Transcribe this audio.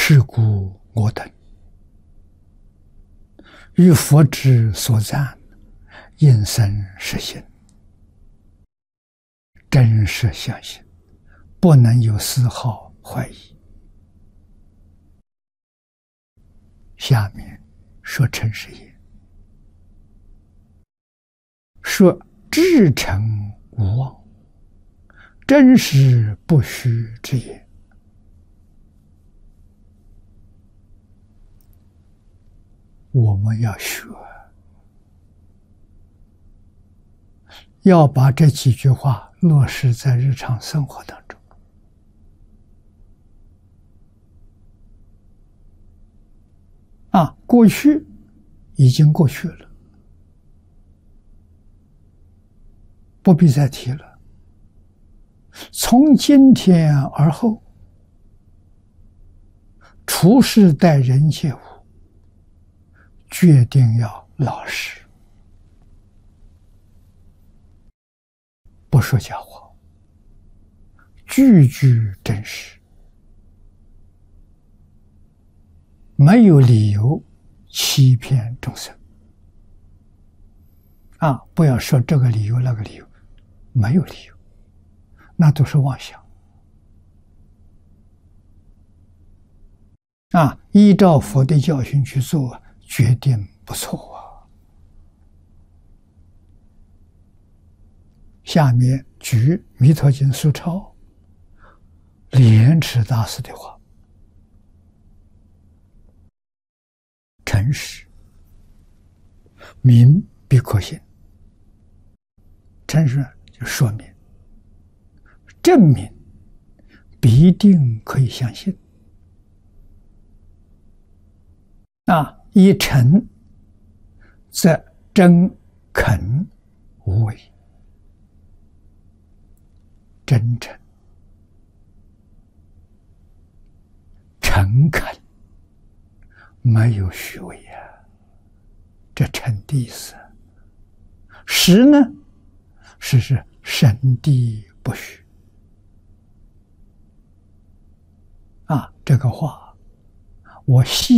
是故我等于佛之所赞，应生实心，真实相信，不能有丝毫怀疑。下面说诚实也，说至诚无妄，真实不虚之也。我们要学，要把这几句话落实在日常生活当中。过去已经过去了，不必再提了。从今天而后，处事待人接物，决定要老实，不说假话，句句真实，没有理由欺骗众生。不要说这个理由那个理由，没有理由，那都是妄想。依照佛的教训去做，决定不错啊。下面举弥陀经疏钞莲池大师的话：诚实，明必可信。诚实就说明、证明，必定可以相信。一诚则真恳无伪，真诚、诚恳，没有虚伪啊，这诚的意思。实呢，实是神地不虚。这个话我细